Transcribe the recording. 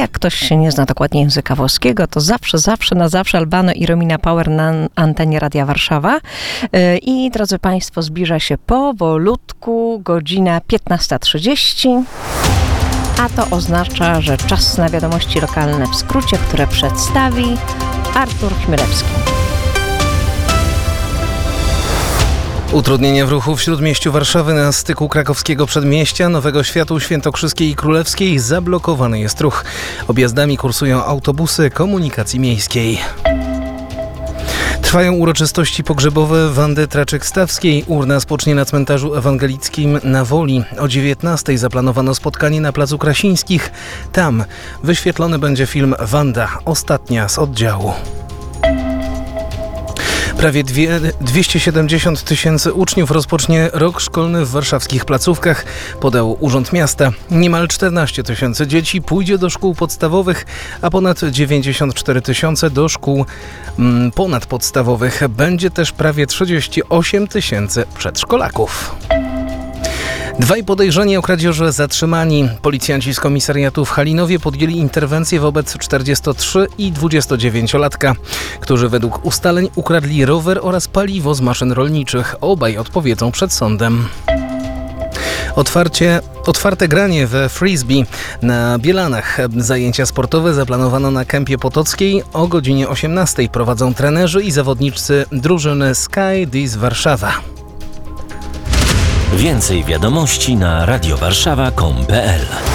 jak ktoś się nie zna dokładnie języka włoskiego, to zawsze Albano i Romina Power na antenie Radia Warszawa. I drodzy Państwo, zbliża się powolutku godzina 15:30. A to oznacza, że czas na wiadomości lokalne w skrócie, które przedstawi Artur Chmielewski. Utrudnienia w ruchu w śródmieściu Warszawy na styku krakowskiego przedmieścia, Nowego Światu, Świętokrzyskiej i Królewskiej zablokowany jest ruch. Objazdami kursują autobusy komunikacji miejskiej. Trwają uroczystości pogrzebowe Wandy Traczyk-Stawskiej. Urna spocznie na cmentarzu ewangelickim na Woli. O 19:00 zaplanowano spotkanie na Placu Krasińskich. Tam wyświetlony będzie film Wanda, ostatnia z oddziału. Prawie 270 000 uczniów rozpocznie rok szkolny w warszawskich placówkach, podał Urząd Miasta. Niemal 14 000 dzieci pójdzie do szkół podstawowych, a ponad 94 000 do szkół ponadpodstawowych. Będzie też prawie 38 000 przedszkolaków. Dwaj podejrzani o kradzieży zatrzymani. Policjanci z komisariatu w Halinowie podjęli interwencję wobec 43- i 29-latka, którzy według ustaleń ukradli rower oraz paliwo z maszyn rolniczych. Obaj odpowiedzą przed sądem. Otwarte granie we frisbee na Bielanach. Zajęcia sportowe zaplanowano na Kępie Potockiej. O godzinie 18:00 prowadzą trenerzy i zawodnicy drużyny Sky Dis Warszawa. Więcej wiadomości na radiowarszawa.com.pl